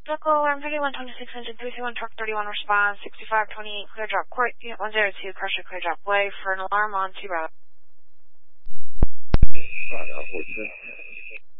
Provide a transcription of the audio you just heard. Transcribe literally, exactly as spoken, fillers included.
Local alarm thirty-one twenty-six engine three two one truck thirty-one response sixty-five twenty-eight clear drop court unit one zero two Crusher clear drop way for an alarm on two route. Find out what